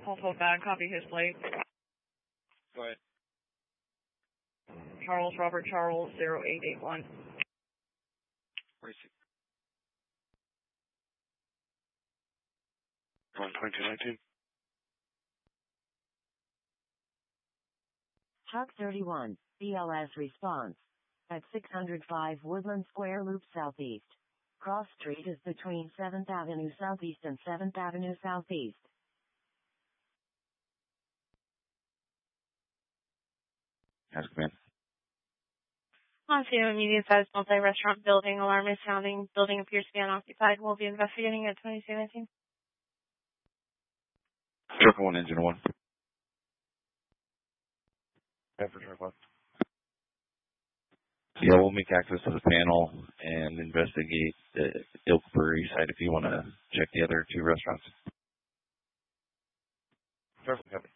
Pulse bad, copy his plate. Go ahead. Charles Robert Charles 0881. 46. 12219. Truck 31, BLS response. At 605 Woodland Square Loop Southeast. Cross Street is between 7th Avenue Southeast and 7th Avenue Southeast. Ask man. Montana, a medium-sized multi-restaurant building. Alarm is sounding. Building appears to be unoccupied. We'll be investigating at 2219. Truck 1, engine 1. After truck 1. Yeah, we'll make access to the panel and investigate the Ilkbury site if you want to check the other two restaurants. Perfect.